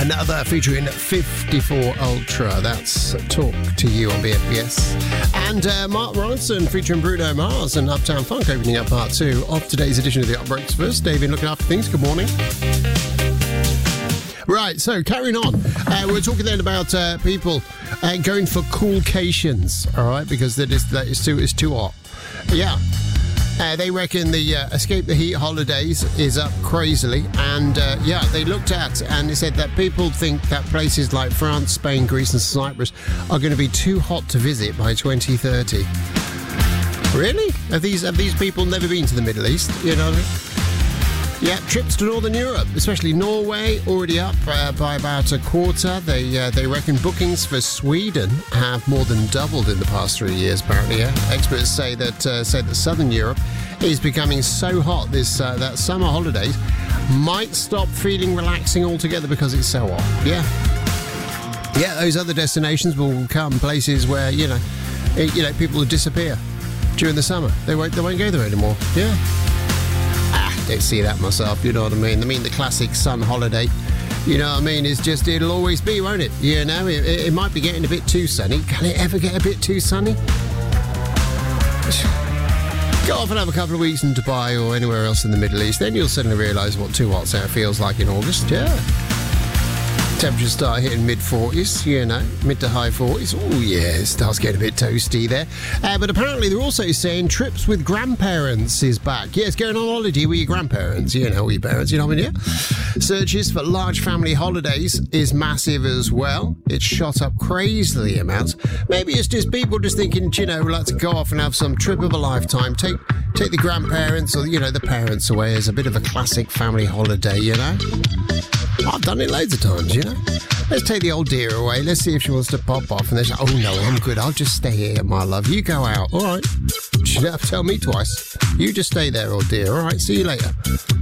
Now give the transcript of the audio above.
Another featuring 54 Ultra. That's Talk to You on BFBS. And Mark Ronson featuring Bruno Mars and Uptown Funk opening up part 2 of today's edition of the Up Breaks. First, David looking after things. Good morning. Right, so carrying on. We're talking then about people going for coolcations, all right, because it's too hot. Yeah. They reckon the Escape the Heat holidays is up crazily, and they looked at and they said that people think that places like France, Spain, Greece and Cyprus are going to be too hot to visit by 2030. Really? Have these people never been to the Middle East? You know what I mean? Yeah, trips to Northern Europe, especially Norway, already up by about a quarter. They reckon bookings for Sweden have more than doubled in the past 3 years, apparently. Yeah. Experts say that Southern Europe is becoming so hot that summer holidays might stop feeling relaxing altogether because it's so hot. Yeah, those other destinations will become places where people will disappear during the summer. They won't go there anymore. Yeah. Don't see that myself, you know what I mean? The classic sun holiday, you know what I mean, it'll always be, won't it? You know, it might be getting a bit too sunny. Can it ever get a bit too sunny? Go off and have a couple of weeks in Dubai or anywhere else in the Middle East, then you'll suddenly realise what too hot's out feels like in August, yeah. Temperatures start hitting mid-40s, mid to high 40s. Oh, yeah, it starts getting a bit toasty there. But apparently they're also saying trips with grandparents is back. Yes, going on holiday with your grandparents, with your parents, you know what I mean? Yeah. Searches for large family holidays is massive as well. It's shot up crazily amounts. Maybe it's just people just thinking, we'd like to go off and have some trip of a lifetime. Take the grandparents or, the parents away as a bit of a classic family holiday, I've done it loads of times, Let's take the old dear away. Let's see if she wants to pop off. And then she's like, oh, no, I'm good. I'll just stay here, my love. You go out. All right. She don't have to tell me twice. You just stay there, old dear. All right. See you later.